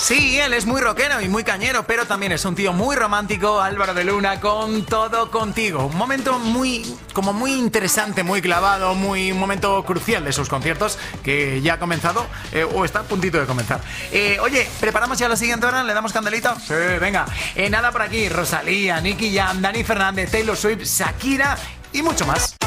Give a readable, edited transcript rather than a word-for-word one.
Sí, él es muy rockero y muy cañero, pero también es un tío muy romántico, Álvaro de Luna, con Todo Contigo. Un momento muy interesante, muy clavado, un momento crucial de sus conciertos que ya ha comenzado o está a puntito de comenzar. Oye, ¿preparamos ya la siguiente hora? ¿Le damos candelita? Sí, venga. Nada por aquí, Rosalía, Nicky Jam, Dani Fernández, Taylor Swift, Shakira y mucho más.